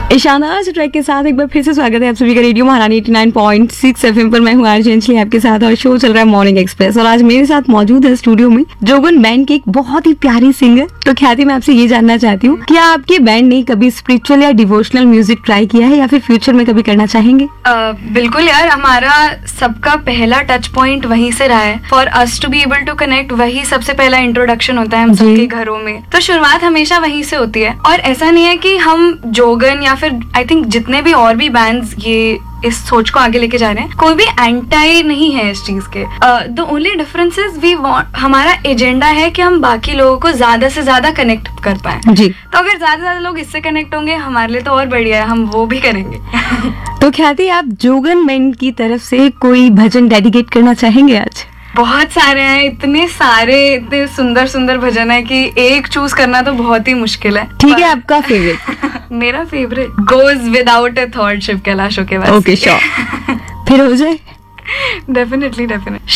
Ishana track के साथ एक बार फिर से स्वागत है आप सभी का रेडियो महारानी 89.6 एफएम पर। मैं हूँ आरजे अंजलि आपके साथ और शो चल रहा है मॉर्निंग एक्सप्रेस। और आज मेरे साथ मौजूद है स्टूडियो में जोगन बैंड की एक बहुत ही प्यारी सिंगर। तो ख्याति, मैं आपसे ये जानना चाहती हूँ, क्या आपके बैंड ने कभी स्पिरिचुअल या डिवोशनल म्यूजिक ट्राई किया है या फिर फ्यूचर में कभी करना चाहेंगे? बिल्कुल यार, हमारा सबका पहला टच पॉइंट वहीं से रहा है। For us to be able to connect, वही सबसे पहला इंट्रोडक्शन होता है हम सबके घरों में। तो शुरुआत हमेशा वहीं से होती है। और ऐसा नहीं है कि हम जोगन या फिर आई थिंक जितने भी और भी बैंड्स ये इस सोच को आगे लेके जा रहे हैं, कोई भी एंटी नहीं है इस चीज के। The only difference is we want, हमारा एजेंडा है कि हम बाकी लोगों को ज्यादा से ज्यादा कनेक्ट कर पाए जी। तो अगर ज्यादा से ज्यादा लोग इससे कनेक्ट होंगे हमारे लिए तो और बढ़िया है, हम वो भी करेंगे। तो ख्याति, आप जोगन बैंड की तरफ से कोई भजन डेडिकेट करना चाहेंगे आज? बहुत सारे हैं, इतने इतने सुंदर सुंदर भजन है कि एक चूज करना तो बहुत ही मुश्किल है। ठीक है, आपका फेवरेट? मेरा फेवरेट गोज विदाउट ए थॉट, शिव कैलाशो के बाद। Okay, sure. फिर हो जाए। डेफिनेटली